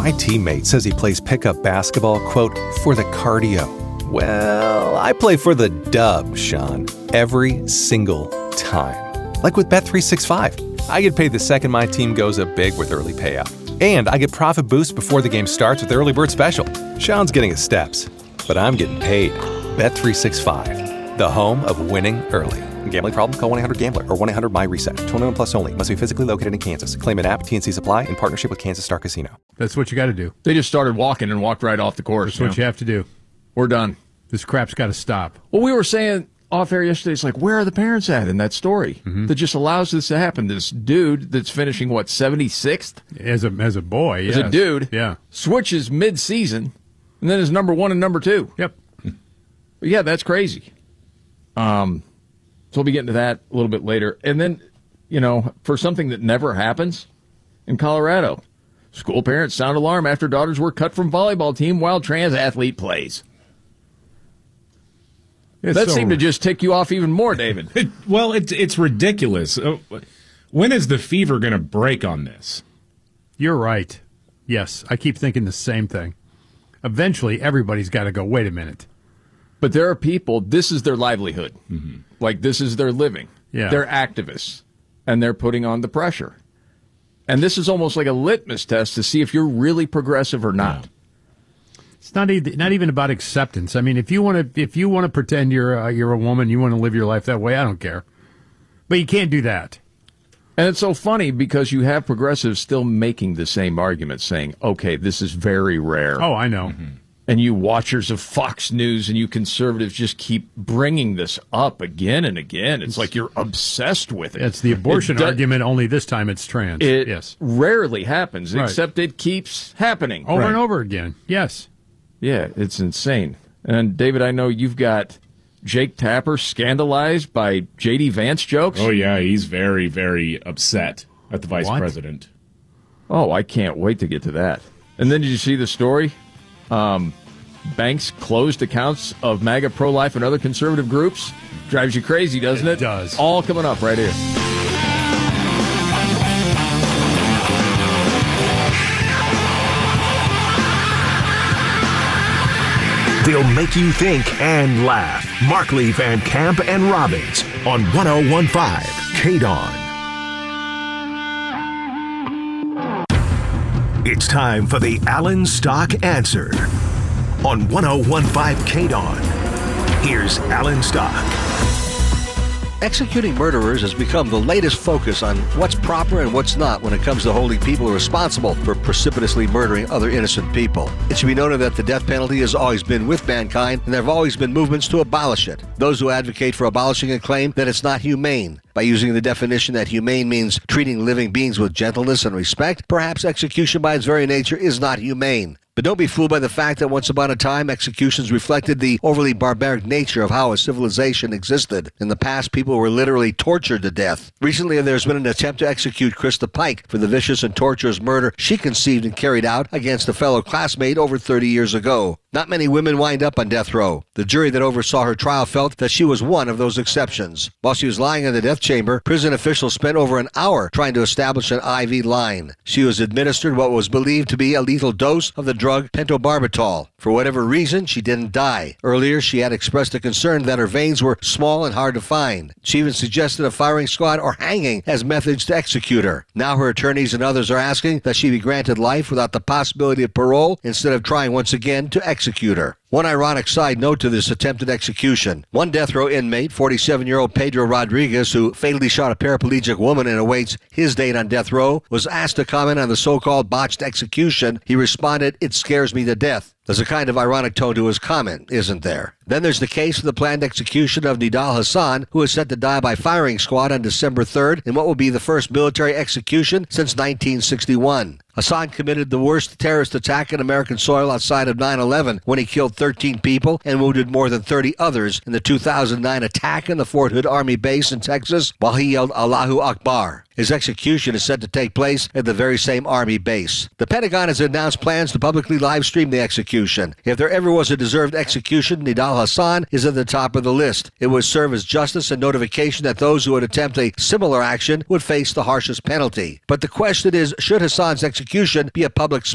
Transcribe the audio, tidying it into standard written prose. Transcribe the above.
My teammate says he plays pickup basketball, quote, for the cardio. Well, I play for the dub, Sean, every single time. Like with Bet365. I get paid the second my team goes up big with early payout. And I get profit boosts before the game starts with Early Bird Special. Sean's getting his steps, but I'm getting paid. Bet365, the home of winning early. Gambling problem? Call 1-800-GAMBLER or 1-800-MY-RESET. 21 plus only. Must be physically located in Kansas. Claim an app. TNC Supply in partnership with Kansas Star Casino. That's what you got to do. They just started walking and walked right off the course. That's what you have to do. We're done. This crap's got to stop. Well, we were saying off air yesterday, it's like, where are the parents at in that story that just allows this to happen? This dude that's finishing, 76th? As a boy, yes. As a dude, yeah, switches mid-season, and then is number 1 and number 2. Yep. But yeah, that's crazy. So we'll be getting to that a little bit later. And then, for something that never happens in Colorado, school parents sound alarm after daughters were cut from volleyball team while trans athlete plays. That seemed to just tick you off even more, David. It's ridiculous. When is the fever going to break on this? You're right. Yes, I keep thinking the same thing. Eventually, everybody's got to go, wait a minute. But there are people, this is their livelihood. Mm-hmm. Like, this is their living. Yeah. They're activists, and they're putting on the pressure. And this is almost like a litmus test to see if you're really progressive or not. Yeah. It's not even about acceptance. I mean, if you want to pretend you're a woman, you want to live your life that way, I don't care. But you can't do that. And it's so funny because you have progressives still making the same argument, saying, okay, this is very rare. Oh, I know. Mm-hmm. And you watchers of Fox News and you conservatives just keep bringing this up again and again. It's like you're obsessed with it. It's the abortion argument, only this time it's trans. It rarely happens, except it keeps happening. Over and over again, yes. Yeah, it's insane. And, David, I know you've got Jake Tapper scandalized by J.D. Vance jokes. Oh, yeah, he's very, very upset at the vice president. Oh, I can't wait to get to that. And then did you see the story? Banks closed accounts of MAGA, pro-life, and other conservative groups. Drives you crazy, doesn't it? It does. All coming up right here. They'll make you think and laugh. Markley, Van Camp, and Robbins on 101.5 KDON. It's time for the Allen Stock Answer on 101.5 KDON. Here's Allen Stock. Executing murderers has become the latest focus on what's proper and what's not when it comes to holding people responsible for precipitously murdering other innocent people. It should be noted that the death penalty has always been with mankind, and there have always been movements to abolish it. Those who advocate for abolishing it claim that it's not humane. By using the definition that humane means treating living beings with gentleness and respect, perhaps execution by its very nature is not humane. But don't be fooled by the fact that once upon a time, executions reflected the overly barbaric nature of how a civilization existed. In the past, people were literally tortured to death. Recently, there's been an attempt to execute Krista Pike for the vicious and torturous murder she conceived and carried out against a fellow classmate over 30 years ago. Not many women wind up on death row. The jury that oversaw her trial felt that she was one of those exceptions. While she was lying in the death chamber, prison officials spent over an hour trying to establish an IV line. She was administered what was believed to be a lethal dose of the drug pentobarbital. For whatever reason, she didn't die. Earlier, she had expressed a concern that her veins were small and hard to find. She even suggested a firing squad or hanging as methods to execute her. Now her attorneys and others are asking that she be granted life without the possibility of parole instead of trying once again to execute her. One ironic side note to this attempted execution. One death row inmate, 47-year-old Pedro Rodriguez, who fatally shot a paraplegic woman and awaits his date on death row, was asked to comment on the so-called botched execution. He responded, "It scares me to death." There's a kind of ironic tone to his comment, isn't there? Then there's the case of the planned execution of Nidal Hasan, who is set to die by firing squad on December 3rd in what will be the first military execution since 1961. Hasan committed the worst terrorist attack in American soil outside of 9/11 when he killed 13 people and wounded more than 30 others in the 2009 attack in the Fort Hood Army base in Texas while he yelled Allahu Akbar. His execution is set to take place at the very same Army base. The Pentagon has announced plans to publicly live stream the execution. If there ever was a deserved execution, Nidal Hasan is at the top of the list. It would serve as justice and notification that those who would attempt a similar action would face the harshest penalty. But the question is, should Hasan's execution be a public